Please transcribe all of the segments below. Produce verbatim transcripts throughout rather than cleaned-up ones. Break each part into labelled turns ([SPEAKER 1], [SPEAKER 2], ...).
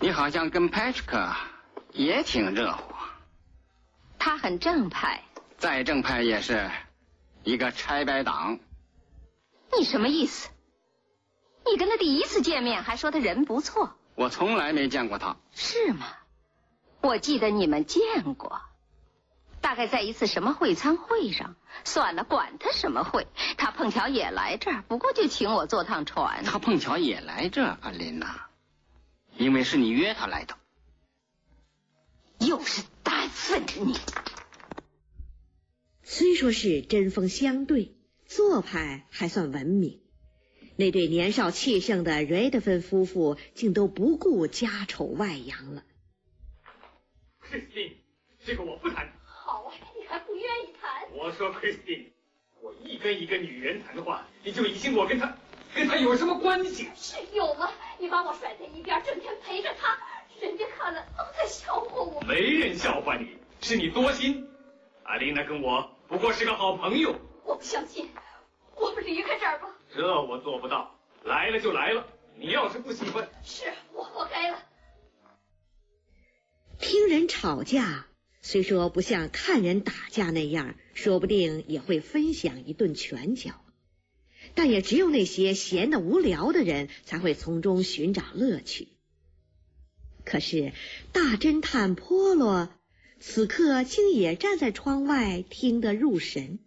[SPEAKER 1] 你好像跟 Patrick 也挺热乎。
[SPEAKER 2] 他很正派。
[SPEAKER 1] 再正派也是一个拆白党。
[SPEAKER 2] 你什么意思？你跟他第一次见面还说他人不错。
[SPEAKER 1] 我从来没见过他。
[SPEAKER 2] 是吗？我记得你们见过，大概在一次什么会餐会上。算了，管他什么会，他碰巧也来这儿，不过就请我坐趟船。
[SPEAKER 1] 他碰巧也来这儿，阿琳娜，因为是你约他来的。
[SPEAKER 2] 又是单份的你。
[SPEAKER 3] 虽说是针锋相对，做派还算文明，那对年少气盛的瑞德芬夫妇竟都不顾家丑外扬了。
[SPEAKER 4] 克里斯汀，这个我不谈。
[SPEAKER 5] 好啊，你还不愿意谈？
[SPEAKER 4] 我说克里斯汀，我一跟一个女人谈的话，你就疑心我跟她跟她有什么关系？
[SPEAKER 5] 是有吗？你把我甩在一边，整天陪着她，人家看了都在笑话我。
[SPEAKER 4] 没人笑话你，是你多心。阿琳娜跟我不过是个好朋友。
[SPEAKER 5] 我不相信，我们离开这儿吧。
[SPEAKER 4] 这我做不到，来了就来了。你要是不喜欢，
[SPEAKER 5] 是我活该了。
[SPEAKER 3] 听人吵架，虽说不像看人打架那样，说不定也会分享一顿拳脚，但也只有那些闲得无聊的人才会从中寻找乐趣。可是大侦探波罗此刻竟也站在窗外听得入神。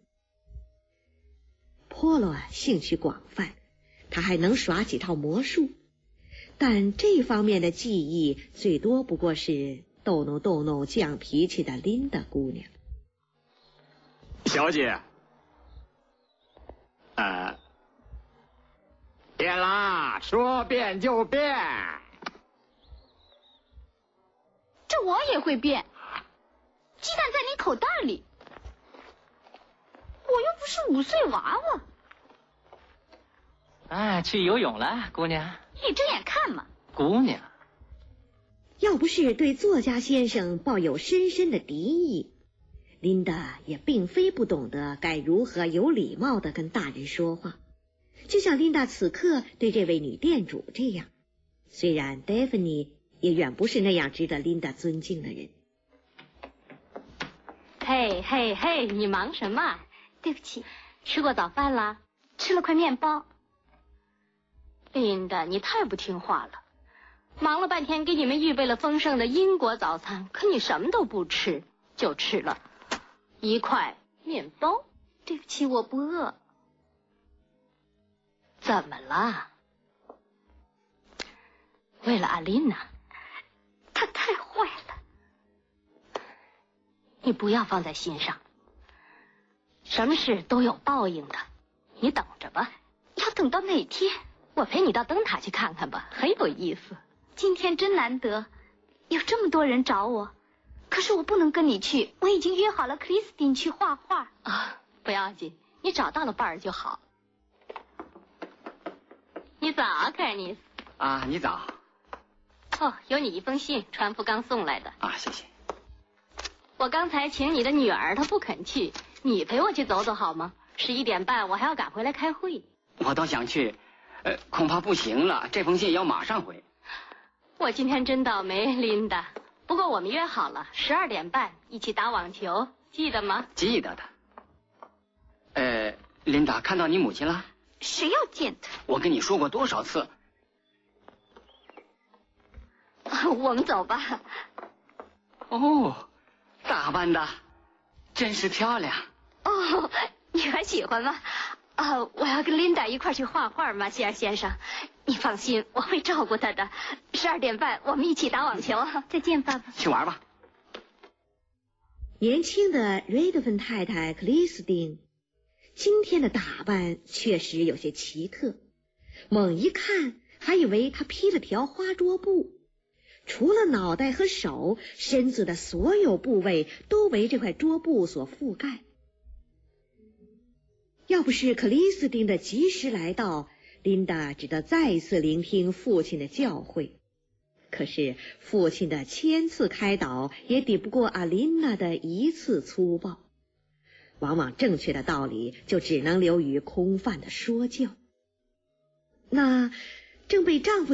[SPEAKER 3] 波罗兴趣广泛，他还能耍几套魔术，但这方面的技艺最多不过是逗弄逗弄犟脾气的琳达姑娘。
[SPEAKER 1] 小姐，呃，变啦，说变就变。
[SPEAKER 5] 这我也会变。鸡蛋在你口袋里，我又不是五岁娃娃。
[SPEAKER 6] 啊，去游泳了，姑娘。
[SPEAKER 5] 你睁眼看嘛。
[SPEAKER 6] 姑娘。
[SPEAKER 3] 要不是对作家先生抱有深深的敌意，琳达也并非不懂得该如何有礼貌地跟大人说话，就像琳达此刻对这位女店主这样。虽然戴芙妮也远不是那样值得琳达尊敬的人。
[SPEAKER 5] 嘿嘿嘿，你忙什么？对不起，吃过早饭啦？吃了块面包。琳达，你太不听话了。忙了半天给你们预备了丰盛的英国早餐，可你什么都不吃，就吃了一块面包。对不起，我不饿。怎么了？为了阿琳娜，她太坏了。你不要放在心上，什么事都有报应的，你等着吧。要等到哪天？我陪你到灯塔去看看吧，很有意思。今天真难得，有这么多人找我，可是我不能跟你去，我已经约好了克里斯汀去画画。啊，不要紧，你找到了伴儿就好。你早，凯尔尼斯。
[SPEAKER 1] 啊，你早。
[SPEAKER 5] 哦，有你一封信，船夫刚送来的。
[SPEAKER 1] 啊，谢谢。
[SPEAKER 5] 我刚才请你的女儿，她不肯去，你陪我去走走好吗？十一点半我还要赶回来开会。
[SPEAKER 1] 我倒想去，呃，恐怕不行了，这封信要马上回。
[SPEAKER 5] 我今天真倒霉，琳达。不过我们约好了，十二点半一起打网球，记得吗？
[SPEAKER 1] 记得的。呃，琳达，看到你母亲了？
[SPEAKER 5] 谁要见她？
[SPEAKER 1] 我跟你说过多少次？
[SPEAKER 5] 我们走吧。
[SPEAKER 1] 哦，打扮的真是漂亮。
[SPEAKER 5] 哦，你还喜欢吗？啊，我要跟琳达一块去画画嘛，希尔先生。你放心，我会照顾她的。十二点半我们一起打网球。再见，爸爸。
[SPEAKER 1] 去玩吧。
[SPEAKER 3] 年轻的瑞德芬太太克里斯汀今天的打扮确实有些奇特，猛一看还以为她披了条花桌布，除了脑袋和手，身子的所有部位都为这块桌布所覆盖。要不是克里斯汀的及时来到，琳达只得再次聆听父亲的教诲。可是父亲的千次开导也抵不过阿琳娜的一次粗暴，往往正确的道理就只能流于空泛的说教。那正被丈夫